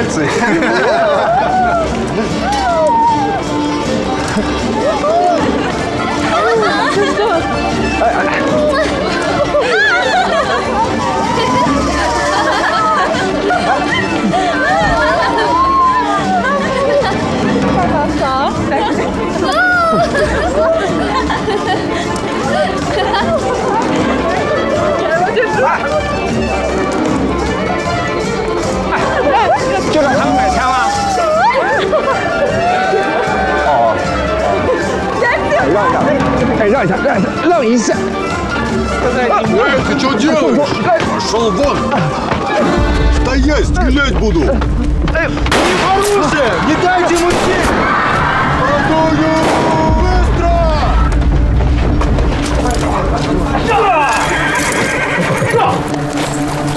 пальцы.就让他们买枪吗？哦，让一下，哎，让一下，让一下。 Эй, ты что делаешь? Пошел вон! Стоять, стрелять буду! Оружие! Не дайте ему